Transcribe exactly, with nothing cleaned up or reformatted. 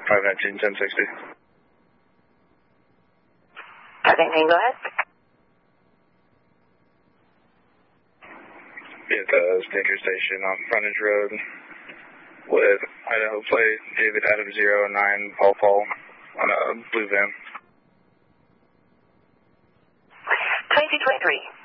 five nineteen, ten sixty. five nineteen, go ahead. Be at the Stinker Station on Frontage Road with Idaho plate, David Adam zero nine Paul Paul on a blue van. twenty-two twenty-three.